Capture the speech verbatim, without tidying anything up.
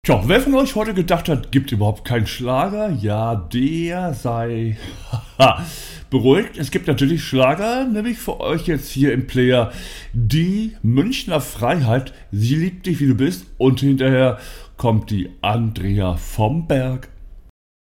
Tja, wer von euch heute gedacht hat, gibt überhaupt keinen Schlager? Ja, der sei beruhigt. Es gibt natürlich Schlager, nämlich für euch jetzt hier im Player die Münchner Freiheit. Sie liebt dich, wie du bist. Und hinterher kommt die Andrea vom Berg.